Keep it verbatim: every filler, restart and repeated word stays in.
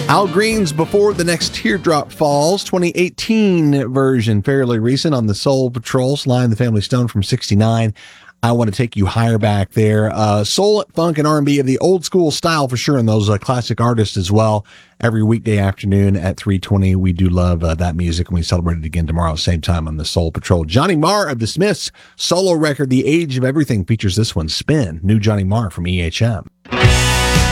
Al Green's Before the Next Teardrop Falls, twenty eighteen version, fairly recent on the Soul Patrol. Sly and the Family Stone from sixty-nine. I want to take you higher back there. Uh, soul, funk, and R and B of the old school style for sure, and those uh, classic artists as well. Every weekday afternoon at three twenty, we do love uh, that music, and we celebrate it again tomorrow, same time on the Soul Patrol. Johnny Marr of the Smiths' solo record, The Age of Everything, features this one, Spin. New Johnny Marr from E H M.